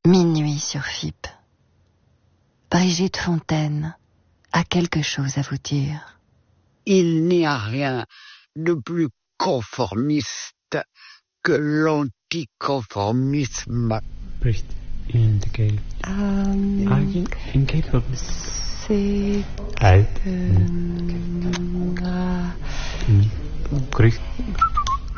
Minuit sur FIP. Brigitte Fontaine a quelque chose à vous dire. Il n'y a rien de plus conformiste que l'anticonformisme. Brigitte, in the cave. Incapable. C'est... Brigitte.